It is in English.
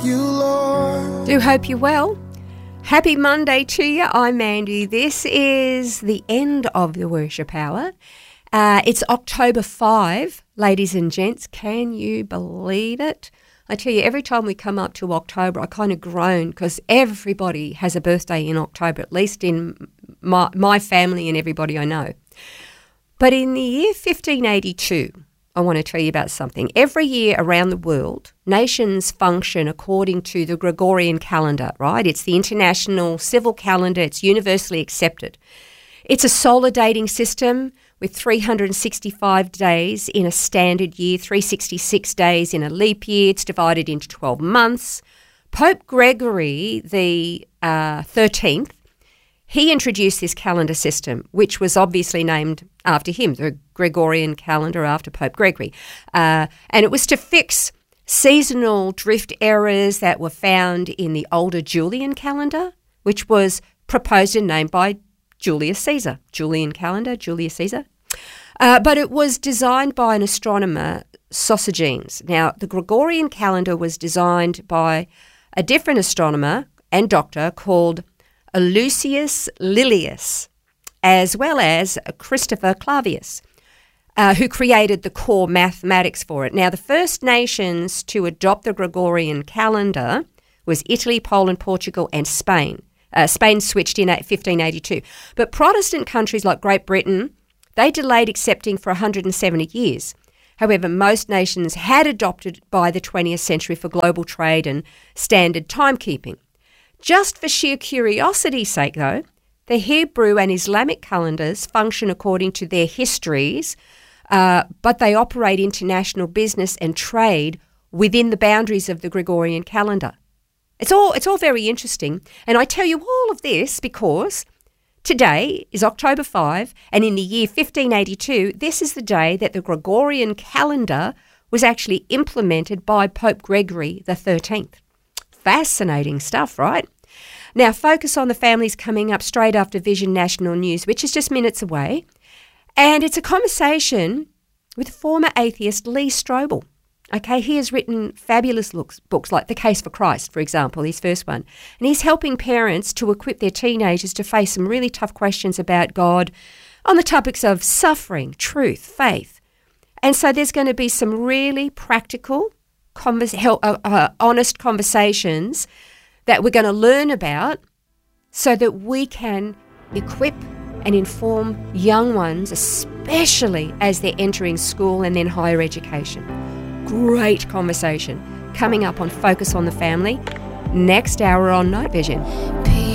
you, Lord. Do hope you're well. Happy Monday to you. I'm Mandy. This is the end of the worship hour. It's October 5, ladies and gents. Can you believe it? I tell you, every time we come up to October, I kind of groan because everybody has a birthday in October, at least in my family and everybody I know. But in the year 1582, I want to tell you about something. Every year around the world, nations function according to the Gregorian calendar, right? It's the international civil calendar. It's universally accepted. It's a solar dating system with 365 days in a standard year, 366 days in a leap year. It's divided into 12 months. Pope Gregory the 13th, he introduced this calendar system, which was obviously named after him, the Gregorian calendar after Pope Gregory. And it was to fix seasonal drift errors that were found in the older Julian calendar, which was proposed and named by Julius Caesar. Julian calendar, Julius Caesar. But it was designed by an astronomer, Sosigenes. Now, the Gregorian calendar was designed by a different astronomer and doctor called Lucius Lilius, as well as Christopher Clavius, who created the core mathematics for it. Now, the first nations to adopt the Gregorian calendar was Italy, Poland, Portugal, and Spain. Spain switched in 1582. But Protestant countries like Great Britain, they delayed accepting for 170 years. However, most nations had adopted by the 20th century for global trade and standard timekeeping. Just for sheer curiosity's sake, though, the Hebrew and Islamic calendars function according to their histories, but they operate international business and trade within the boundaries of the Gregorian calendar. It's all very interesting, and I tell you all of this because today is October 5, and in the year 1582, this is the day that the Gregorian calendar was actually implemented by Pope Gregory the 13th. Fascinating stuff, right? Now, Focus on the Family's coming up straight after Vision National News, which is just minutes away. And it's a conversation with former atheist Lee Strobel. Okay, he has written fabulous books like The Case for Christ, for example, his first one. And he's helping parents to equip their teenagers to face some really tough questions about God on the topics of suffering, truth, faith. And so there's going to be some really practical, honest conversations that we're going to learn about so that we can equip and inform young ones, especially as they're entering school and then higher education. Great conversation coming up on Focus on the Family next hour on Night Vision.